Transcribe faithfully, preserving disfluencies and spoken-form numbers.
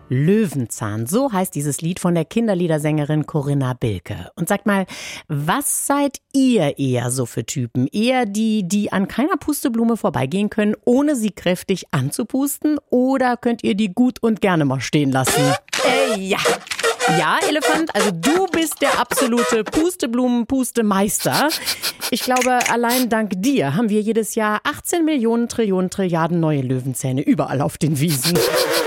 Löwenzahn, so heißt dieses Lied von der Kinderliedersängerin Corinna Bilke. Und sagt mal, was seid ihr eher so für Typen? Eher die, die an keiner Pusteblume vorbeigehen können, ohne sie kräftig anzupusten? Oder könnt ihr die gut und gerne mal stehen lassen? Äh, ja. Ja, Elefant, also du bist der absolute Pusteblumen-Pustemeister. Ich glaube, allein dank dir haben wir jedes Jahr achtzehn Millionen Trillionen Trilliarden neue Löwenzähne überall auf den Wiesen.